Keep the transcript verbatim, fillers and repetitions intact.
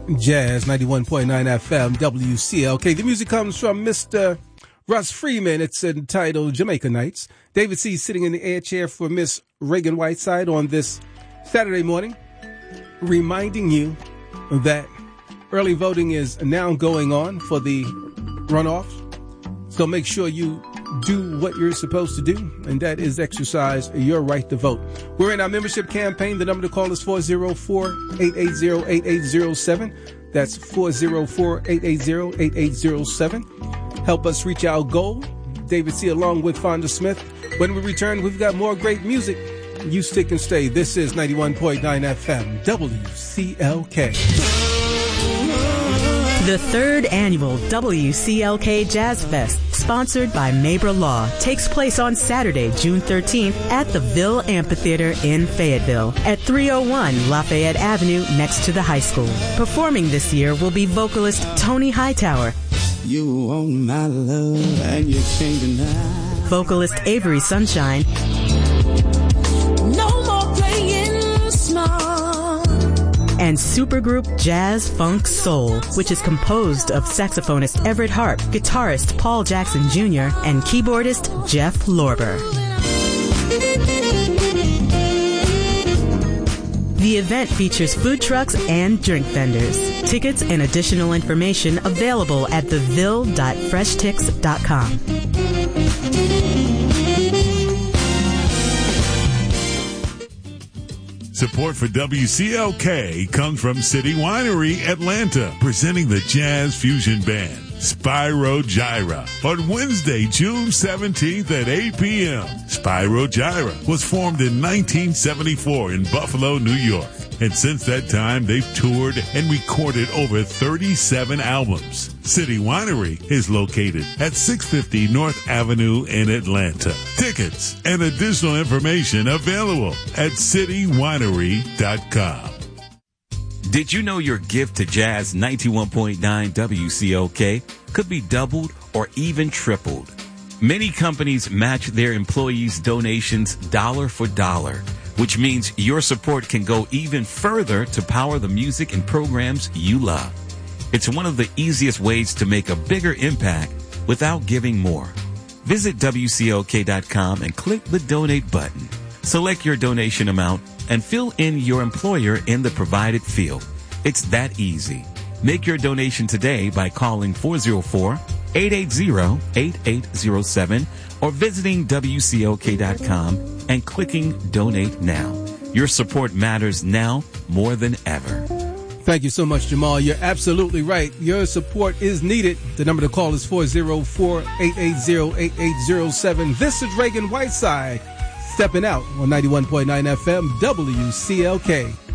Jazz ninety-one point nine F M, W C L K. The music comes from Mister Russ Freeman. It's entitled Jamaica Nights. David C. sitting in the air chair for Miss Reagan Whiteside on this Saturday morning, reminding you that early voting is now going on for the runoffs. So make sure you do what you're supposed to do, and that is exercise your right to vote. We're in our membership campaign. The number to call is four oh four, eight eight zero, eight eight zero seven. That's four oh four, eight eight zero, eight eight zero seven. Help us reach our goal. David C. along with Fonda Smith. When we return, we've got more great music. You stick and stay. This is ninety-one point nine F M, W C L K. The third annual W C L K Jazz Fest, sponsored by Mabra Law, takes place on Saturday, June thirteenth at the Ville Amphitheater in Fayetteville at three oh one Lafayette Avenue next to the high school. Performing this year will be vocalist Tony Hightower, you want my love and you can't deny, vocalist Avery Sunshine, no more playing small, and supergroup Jazz Funk Soul, which is composed of saxophonist Everett Harp, guitarist Paul Jackson Junior, and keyboardist Jeff Lorber. The event features food trucks and drink vendors. Tickets and additional information available at the ville dot fresh tix dot com. Support for W C L K comes from City Winery, Atlanta, presenting the Jazz Fusion Band, Spyro Gyra, on Wednesday, June seventeenth at eight p.m. Spyro Gyra was formed in nineteen seventy-four in Buffalo, New York. And since that time, they've toured and recorded over thirty-seven albums. City Winery is located at six fifty North Avenue in Atlanta. Tickets and additional information available at city winery dot com. Did you know your gift to Jazz ninety-one point nine W C L K could be doubled or even tripled? Many companies match their employees' donations dollar for dollar, which means your support can go even further to power the music and programs you love. It's one of the easiest ways to make a bigger impact without giving more. Visit W C L K dot com and click the donate button. Select your donation amount and fill in your employer in the provided field. It's that easy. Make your donation today by calling four oh four, eight eight zero, eight eight zero seven or visiting W C L K dot com and clicking Donate Now. Your support matters now more than ever. Thank you so much, Jamal. You're absolutely right. Your support is needed. The number to call is four oh four, eight eight zero, eight eight zero seven. This is Reagan Whiteside stepping out on ninety-one point nine F M, W C L K.